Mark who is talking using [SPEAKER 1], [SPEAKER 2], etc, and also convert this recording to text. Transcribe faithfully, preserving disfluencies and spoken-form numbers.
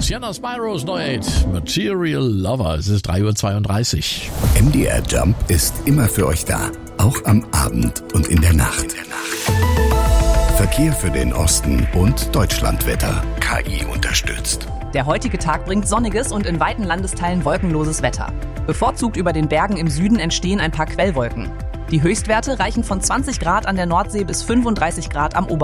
[SPEAKER 1] Sienna Spiros Neuheit, Material Lover. Es ist drei Uhr zweiunddreißig.
[SPEAKER 2] M D R Jump ist immer für euch da, auch am Abend und in der Nacht. Verkehr für den Osten und Deutschlandwetter. K I unterstützt.
[SPEAKER 3] Der heutige Tag bringt sonniges und in weiten Landesteilen wolkenloses Wetter. Bevorzugt über den Bergen im Süden entstehen ein paar Quellwolken. Die Höchstwerte reichen von zwanzig Grad an der Nordsee bis fünfunddreißig Grad am Oberrhein.